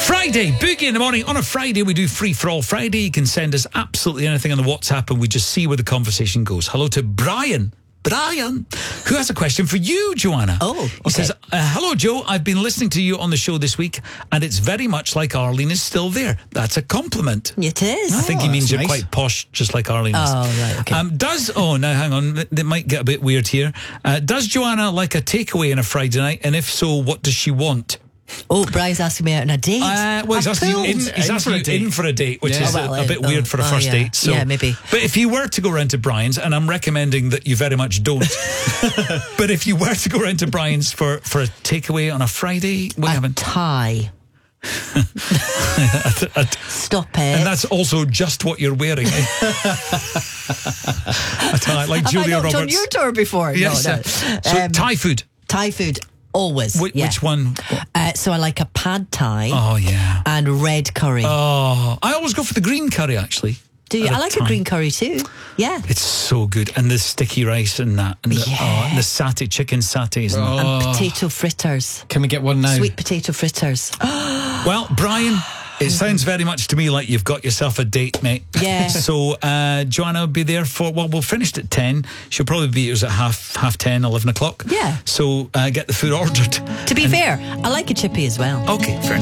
Friday, Boogie in the Morning. On a Friday, we do Free For All Friday. You can send us absolutely anything on the WhatsApp and we just see where the conversation goes. Hello to Brian, who has a question for you, Joanna. Oh, okay. He says, hello, Joe. I've been listening to you on the show this week and it's very much like Arlene is still there. That's a compliment. It is. I think he means you're nice. quite posh, just like Arlene is. Oh, right, okay. Now hang on, it might get a bit weird here. Does Joanna like a takeaway on a Friday night? And if so, what does she want? Oh, Brian's asking me out on a date. He's asking you in for a date, which is a bit weird for a first date. So, yeah, maybe. But if you were to go round to Brian's, and I'm recommending that you very much don't, but if you were to go round to Brian's for a takeaway on a Friday, what happened? Tie. Stop it. And that's also just what you're wearing. Eh? A tie, like Julia Have I Roberts. not done your tour before? Yes. No. So Thai food. Thai food, always. Which one? So I like a pad Thai. Oh, yeah. And red curry. Oh, I always go for the green curry, actually. Do you? I like a green curry too. Yeah. It's so good. And the sticky rice and that. And the, and the satay, chicken satays. And potato fritters. Can we get one now? Sweet potato fritters. Well, Brian, it sounds very much to me like you've got yourself a date, mate. Yeah. So Joanna will be there we'll finish at 10. She'll probably be at half 10, 11 o'clock. Yeah. So get the food ordered. To be fair, I like a chippy as well. Okay, fair enough.